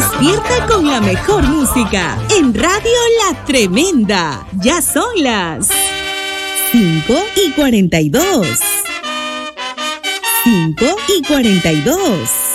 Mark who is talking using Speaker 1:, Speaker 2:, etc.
Speaker 1: Despierta con la mejor música en Radio La Tremenda. Ya son las 5:42. 5:42.